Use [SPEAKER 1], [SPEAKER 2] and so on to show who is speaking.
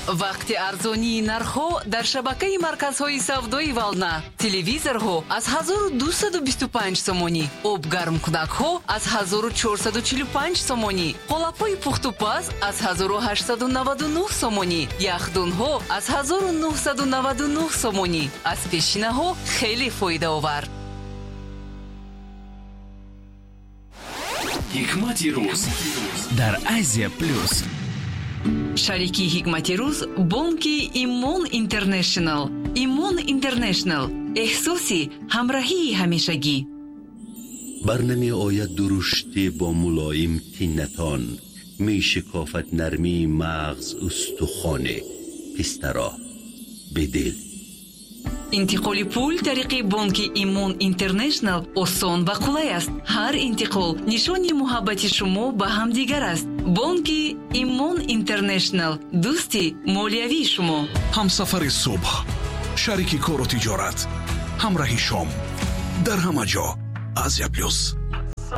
[SPEAKER 1] вақти арзонии нархҳо дар шабакаи марказҳои савдои Вална. Телевизорҳо аз 1225 сомонӣ, обгармкунакҳо аз 1445 сомонӣ, қолапҳои пухтупаз аз 1899 сомонӣ, яхдунҳо аз 1999 сомонӣ. аз пешинаҳо хеле фоидаовар.
[SPEAKER 2] ҳикмати рӯз дар Азия плюс.
[SPEAKER 1] шарики ҳикмати рӯз бонки Имон Интернешнл. Имон Интернешнл, эҳсоси ҳамроҳии ҳамешагӣ.
[SPEAKER 3] برنمی آید درشتی با ملایم تینتان، می شکافت نرمی مغز استخوانه پسترا به دل.
[SPEAKER 1] интиқоли пул тариқи бонки Имон Интернешнл осон ва қулай аст. ҳар интиқол нишони муҳаббати шумо ба ҳамдигар аст. бонки Имон Интернешнл, дӯсти молиявии шумо.
[SPEAKER 4] ҳамсафари субҳ, шарики кору тиҷорат, ҳамраҳи шом дар ҳама ҷо. Азия плюс.